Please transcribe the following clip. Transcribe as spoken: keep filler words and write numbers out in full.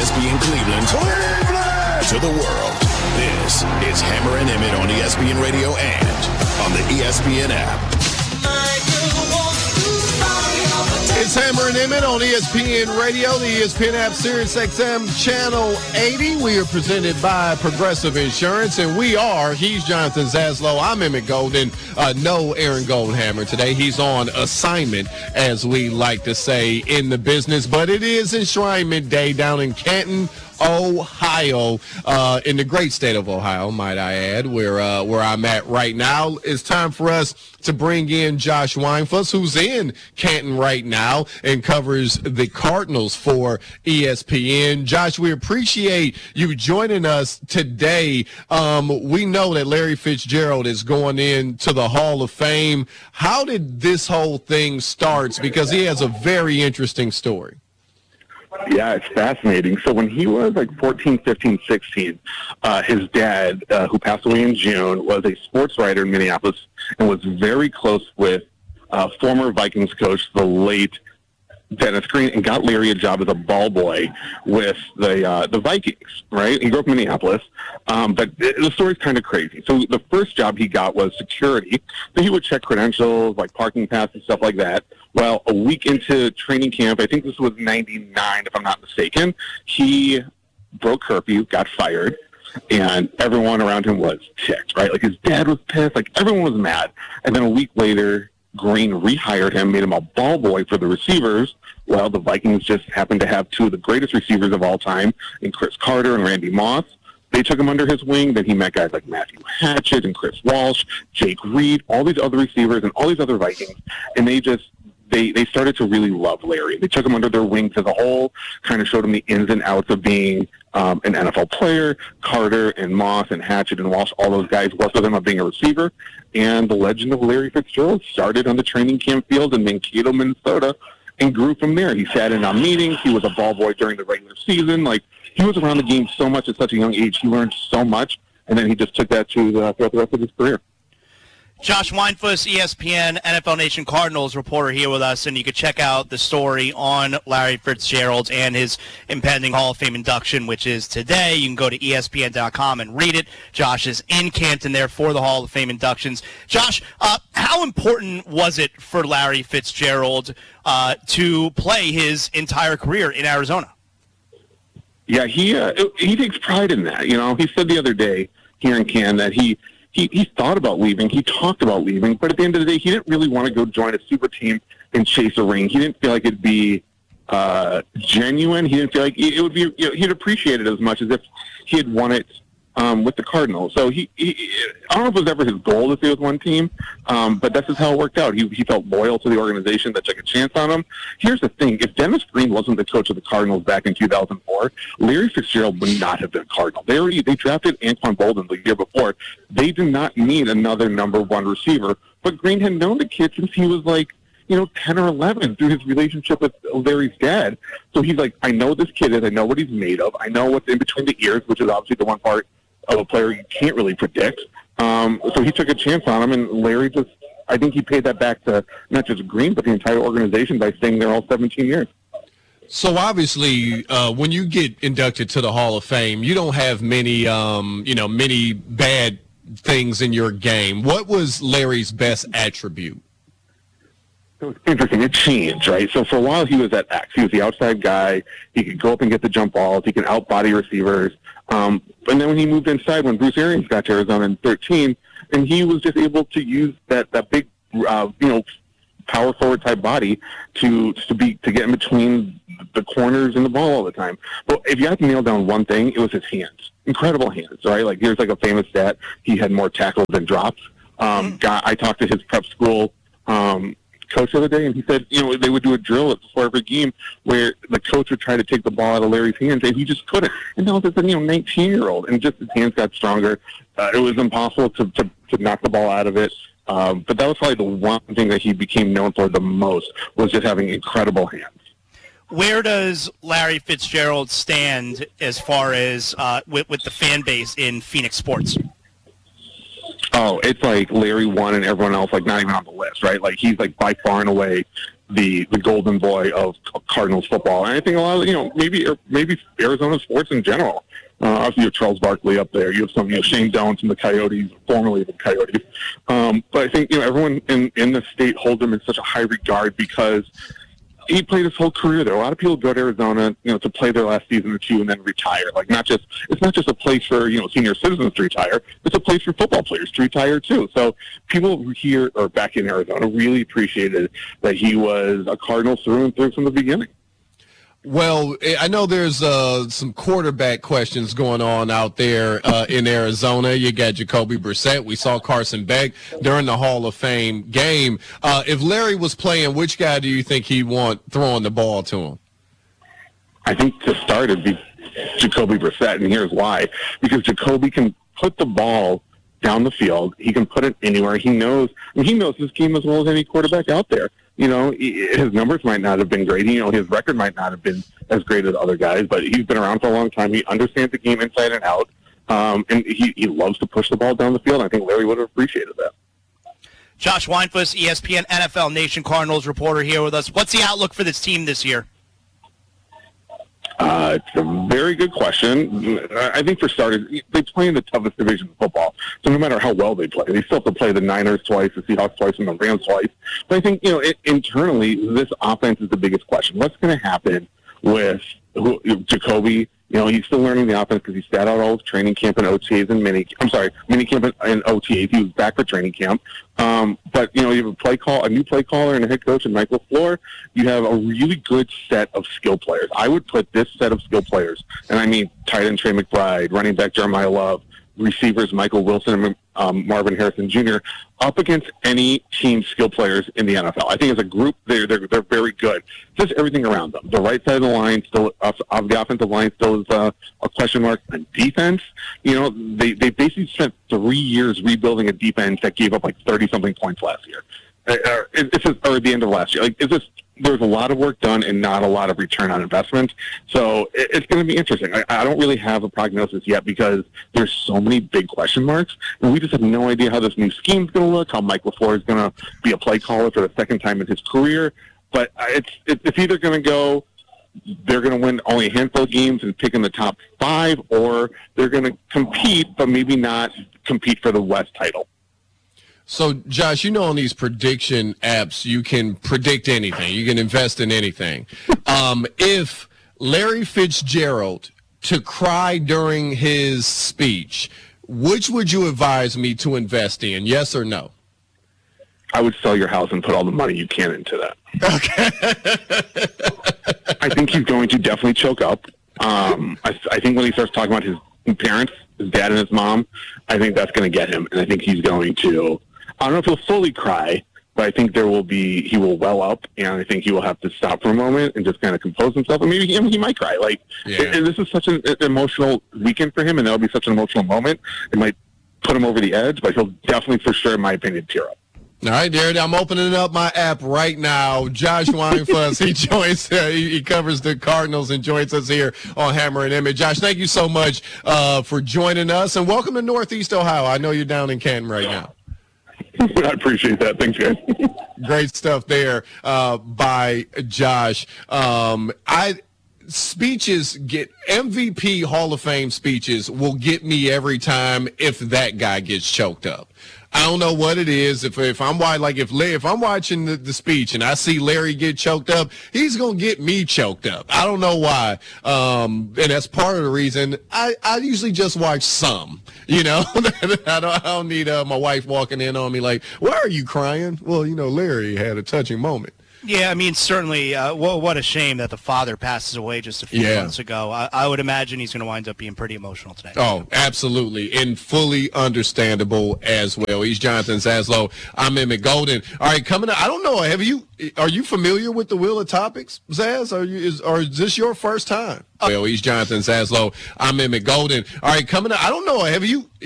S P N Cleveland, Cleveland to the world. This is Hammer and Emmett on E S P N Radio and on the E S P N app. It's Hammer and Emmett on E S P N Radio, the E S P N app, Sirius X M Channel eighty. We are presented by Progressive Insurance, and we are, he's Jonathan Zaslow, I'm Emmett Golden, uh, no Aaron Goldhammer today. He's on assignment, as we like to say in the business, but it is Enshrinement Day down in Canton, Ohio, uh, in the great state of Ohio, might I add, where uh, where I'm at right now. It's time for us to bring in Josh Weinfuss, who's in Canton right now and covers the Cardinals for E S P N. Josh, we appreciate you joining us today. Um, we know that Larry Fitzgerald is going into the Hall of Fame. How did this whole thing start? Because he has a very interesting story. Yeah, it's fascinating. So when he was like fourteen, fifteen, sixteen, uh, his dad, uh, who passed away in June, was a sports writer in Minneapolis and was very close with uh, former Vikings coach, the late Dennis Green, and got Larry a job as a ball boy with the uh, the Vikings, right? He grew up in Minneapolis, um, but it, the story's kind of crazy. So the first job he got was security. So he would check credentials, like parking passes, stuff like that. Well, a week into training camp, I think this was ninety-nine, if I'm not mistaken, he broke curfew, got fired, and everyone around him was ticked, right? Like his dad was pissed, like everyone was mad. And then a week later, Green rehired him, made him a ball boy for the receivers. Well, the Vikings just happened to have two of the greatest receivers of all time in Chris Carter and Randy Moss. They took him under his wing. Then he met guys like Matthew Hatchett and Chris Walsh, Jake Reed, all these other receivers and all these other Vikings. And they just, they, they started to really love Larry. They took him under their wings as a whole, kind of showed him the ins and outs of being um, an N F L player. Carter and Moss and Hatchett and Walsh, all those guys worked with him of being a receiver. And the legend of Larry Fitzgerald started on the training camp field in Mankato, Minnesota, and grew from there. He sat in on meetings. He was a ball boy during the regular season. Like, he was around the game so much at such a young age. He learned so much, and then he just took that to the, throughout the rest of his career. Josh Weinfuss, E S P N, N F L Nation Cardinals reporter here with us, and you can check out the story on Larry Fitzgerald and his impending Hall of Fame induction, which is today. You can go to E S P N dot com and read it. Josh is in Canton there for the Hall of Fame inductions. Josh, uh, how important was it for Larry Fitzgerald uh, to play his entire career in Arizona? Yeah, he uh, he takes pride in that. You know, he said the other day here in Canton that he He, he thought about leaving. He talked about leaving. But at the end of the day, he didn't really want to go join a super team and chase a ring. He didn't feel like it'd be uh, genuine. He didn't feel like it would be, you know, he'd appreciate it as much as if he had won it um, with the Cardinals. So he, he, I don't know if it was ever his goal to stay with one team, um, but that's just how it worked out. He, he felt loyal to the organization that took a chance on him. Here's the thing. If Dennis Green wasn't the coach of the Cardinals back in two thousand four, Larry Fitzgerald would not have been a Cardinal. They already, they drafted Anquan Boldin the year before. They did not need another number one receiver, but Green had known the kid since he was like, you know, ten or eleven through his relationship with Larry's dad. So he's like, I know what this kid is. I know what he's made of. I know what's in between the ears, which is obviously the one part of a player you can't really predict. Um, so he took a chance on him, and Larry just, I think he paid that back to not just Green, but the entire organization by staying there all seventeen years. So obviously, uh, when you get inducted to the Hall of Fame, you don't have many, um, you know, many bad things in your game. What was Larry's best attribute? So it's interesting. It changed, right? So for a while, he was at X. He was the outside guy. He could go up and get the jump balls. He could out-body receivers. Um, and then when he moved inside, when Bruce Arians got to Arizona in thirteen, and he was just able to use that, that big, uh, you know, power forward type body to to be to get in between the corners and the ball all the time. But if you had to nail down one thing, it was his hands. Incredible hands, right? Like, here's like a famous stat. He had more tackles than drops. Um, guy, I talked to his prep school um, coach the other day, and he said, you know, they would do a drill before every game where the coach would try to take the ball out of Larry's hands, and he just couldn't. And that was just a, you know, nineteen-year-old, and just his hands got stronger. Uh, it was impossible to, to, to knock the ball out of it. Um, but that was probably the one thing that he became known for the most, was just having incredible hands. Where does Larry Fitzgerald stand as far as uh, with, with the fan base in Phoenix sports? Oh, it's like Larry won and everyone else, like, not even on the list, right? Like, he's, like, by far and away the the golden boy of Cardinals football. And I think a lot of, you know, maybe maybe Arizona sports in general. Uh, obviously, you have Charles Barkley up there. You have some, you know, Shane Doan from the Coyotes, formerly the Coyotes. Um, but I think, you know, everyone in, in the state holds him in such a high regard because he played his whole career there. A lot of people go to Arizona, you know, to play their last season or two and then retire. Like, not just, it's not just a place for, you know, senior citizens to retire. It's a place for football players to retire too. So people here, or back in Arizona, really appreciated that he was a Cardinal through and through from the beginning. Well, I know there's uh, some quarterback questions going on out there uh, in Arizona. You got Jacoby Brissett. We saw Carson Beck during the Hall of Fame game. Uh, if Larry was playing, which guy do you think he'd want throwing the ball to him? I think to start it'd be Jacoby Brissett, and here's why. Because Jacoby can put the ball down the field. He can put it anywhere. He knows, and he knows this game as well as any quarterback out there. You know, his numbers might not have been great. You know, his record might not have been as great as other guys, but he's been around for a long time. He understands the game inside and out, um, and he, he loves to push the ball down the field. I think Larry would have appreciated that. Josh Weinfuss, E S P N N F L Nation Cardinals reporter here with us. What's the outlook for this team this year? Uh, it's a very good question. I think for starters, they play in the toughest division of football. So no matter how well they play, they still have to play the Niners twice, the Seahawks twice, and the Rams twice. But I think, you know, it, internally, this offense is the biggest question. What's going to happen with who, Jacoby? You know, he's still learning the offense because he sat out all his training camp and O T As and mini. I'm sorry, mini camp and, and O T As. He was back for training camp. Um, but you know, you have a play call, a new play caller, and a head coach, and Michael Floor. You have a really good set of skill players. I would put this set of skill players, and I mean tight end Trey McBride, running back Jeremiah Love, receivers Michael Wilson and um, Marvin Harrison Junior, up against any team skill players in the N F L. I think as a group, they're they're, they're very good. Just everything around them. The right side of the line still, of the offensive line still is uh, a question mark. On defense, you know, they they basically spent three years rebuilding a defense that gave up like thirty something points last year. Uh, it's just, or at the end of last year. Like, it's just, there's a lot of work done and not a lot of return on investment. So it, it's going to be interesting. I, I don't really have a prognosis yet because there's so many big question marks, and we just have no idea how this new scheme is going to look, how Mike LaFleur is going to be a play caller for the second time in his career. But it's it's either going to go, they're going to win only a handful of games and pick in the top five, or they're going to compete, but maybe not compete for the West title. So, Josh, you know, on these prediction apps, you can predict anything. You can invest in anything. Um, if Larry Fitzgerald to cry during his speech, which would you advise me to invest in, yes or no? I would sell your house and put all the money you can into that. Okay. I think he's going to definitely choke up. Um, I, I think when he starts talking about his parents, his dad and his mom, I think that's going to get him. And I think he's going to, I don't know if he'll fully cry, but I think there will be, he will well up, and I think he will have to stop for a moment and just kind of compose himself. And maybe he, I mean, he might cry. Like, yeah. and this is such an emotional weekend for him, and that'll be such an emotional moment. It might put him over the edge, but he'll definitely, for sure, in my opinion, tear up. All right, Darren, I'm opening up my app right now. Josh Weinfuss, he joins, uh, he, he covers the Cardinals and joins us here on Hammer and Emmett. Josh, thank you so much uh, for joining us, and welcome to Northeast Ohio. I know you're down in Canton right now. I appreciate that. Thanks, guys. Great stuff there uh, by Josh. Um, I speeches get M V P Hall of Fame speeches will get me every time if that guy gets choked up. I don't know what it is. If if I'm like if if I'm watching the, the speech and I see Larry get choked up, he's gonna get me choked up. I don't know why, um, and that's part of the reason I, I usually just watch some. You know, I don't I don't need uh, my wife walking in on me like, "Why are you crying?" Well, you know, Larry had a touching moment. Yeah, I mean, certainly, uh, what, what a shame that the father passes away just a few yeah. months ago. I, I would imagine he's going to wind up being pretty emotional today. Oh, absolutely, and fully understandable as well. He's Jonathan Zaslow. I'm Emmett Golden. All right, coming up, I don't know, have you, are you familiar with the Wheel of Topics, Zaz? Are you, is, or is this your first time? Well, he's Jonathan Zaslow. I'm Emmett Golden. All right, coming up, I don't know, have you,